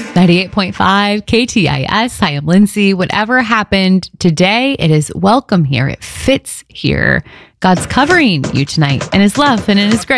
98.5 KTIS. I am Lindsay. Whatever happened today, it is welcome here. It fits here. God's covering you tonight in his love and in his grace.